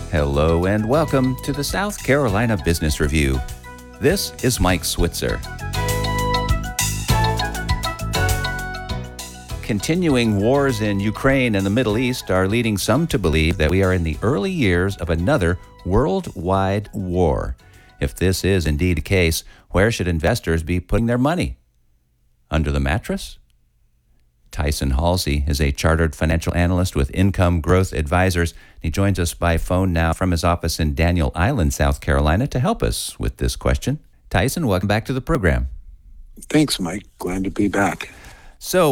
Hello and welcome to the South Carolina Business Review. This is Mike Switzer. Continuing wars in Ukraine and the Middle East are leading some to believe that we are in the early years of another worldwide war. If this is indeed the case, where should investors be putting their money? Under the mattress? Tyson Halsey is a chartered financial analyst with Income Growth Advisors. He joins us by phone now from his office in Daniel Island, South Carolina, to help us with this question. Tyson, welcome back to the program. Thanks, Mike. Glad to be back. So